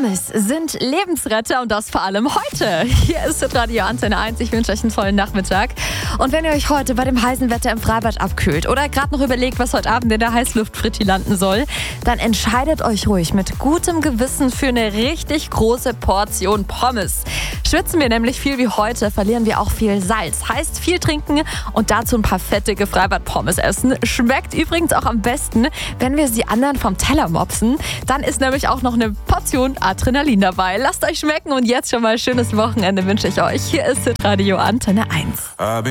Pommes sind Lebensretter und das vor allem heute. Hier ist Radio Antenne 1. Ich wünsche euch einen tollen Nachmittag. Und wenn ihr euch heute bei dem heißen Wetter im Freibad abkühlt oder gerade noch überlegt, was heute Abend in der Heißluftfritti landen soll, dann entscheidet euch ruhig mit gutem Gewissen für eine richtig große Portion Pommes. Schwitzen wir nämlich viel wie heute, verlieren wir auch viel Salz. Heißt viel trinken und dazu ein paar fettige Freibad-Pommes essen. Schmeckt übrigens auch am besten, wenn wir sie anderen vom Teller mopsen. Dann ist nämlich auch noch eine Portion Adrenalin dabei. Lasst euch schmecken und jetzt schon mal ein schönes Wochenende wünsche ich euch. Hier ist Radio Antenne 1.